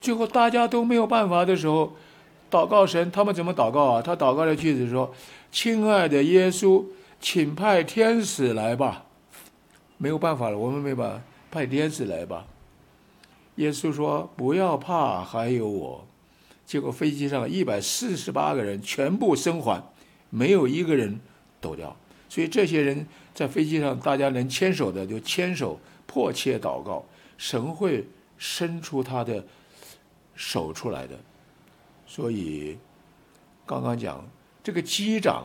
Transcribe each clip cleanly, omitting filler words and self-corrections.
最后大家都没有办法的时候，祷告神，他们怎么祷告啊？他祷告的句子说：亲爱的耶稣，请派天使来吧。没有办法了，我们没办法，派天使来吧。耶稣说：不要怕，还有我。结果飞机上148个人全部生还，没有一个人抖掉。所以这些人在飞机上，大家能牵手的就牵手，迫切祷告，神会伸出他的手出来的。所以刚刚讲这个机长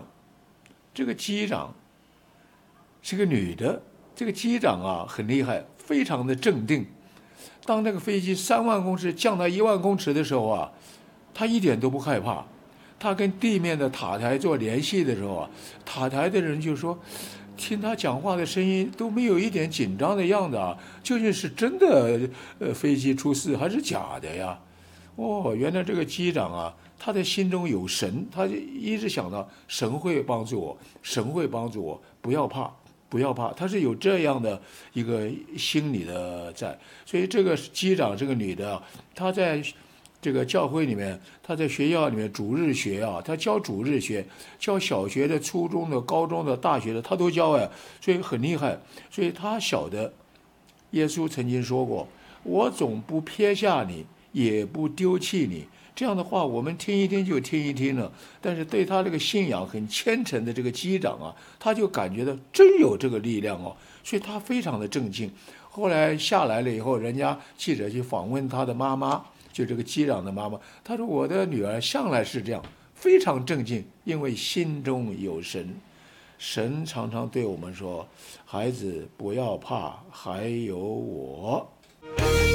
是个女的，这个机长啊很厉害，非常的镇定。当那个飞机3万公尺降到1万公尺的时候啊，他一点都不害怕。他跟地面的塔台做联系的时候啊，塔台的人就说，听他讲话的声音都没有一点紧张的样子啊，究竟是真的飞机出事还是假的呀？哦，原来这个机长啊，他的心中有神，他就一直想到神会帮助我，神会帮助我，不要怕，不要怕，他是有这样的一个心理的在。所以这个机长这个女的，她在这个教会里面，她在学校里面主日学啊，她教主日学，教小学的、初中的、高中的、大学的，她都教哎，所以很厉害。所以她晓得，耶稣曾经说过：“我总不撇下你，也不丢弃你。”这样的话，我们听一听就听一听了。但是对他这个信仰很虔诚的这个机长啊，他就感觉到真有这个力量哦，所以他非常的震惊。后来下来了以后，人家记者去访问他的妈妈，就这个机长的妈妈，她说：“我的女儿向来是这样，非常镇静，因为心中有神。神常常对我们说：孩子，不要怕，还有我。”